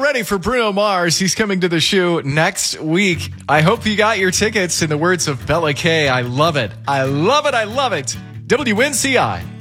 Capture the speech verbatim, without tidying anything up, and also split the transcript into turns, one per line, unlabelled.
ready for Bruno Mars. He's coming to the show next week. I hope you got your tickets. In the words of Bella Kay, I love it. I love it. I love it. W N C I.